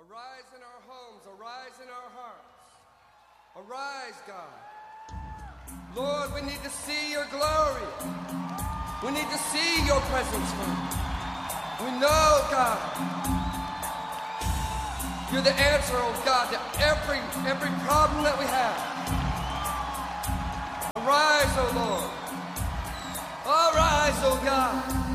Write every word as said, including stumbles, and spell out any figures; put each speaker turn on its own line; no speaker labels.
Arise in our homes, arise in our hearts. Arise, God. Lord, we need to see your glory. We need to see your presence, Lord. We know, God, you're the answer, oh God, to every, every problem that we have. Arise, oh Lord. Arise, oh God.